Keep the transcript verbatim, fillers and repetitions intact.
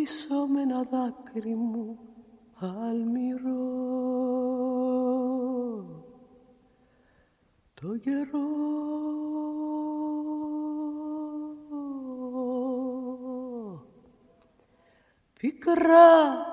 πίσω με ένα δάκρυ μου αλμυρό. Το καιρό πικρά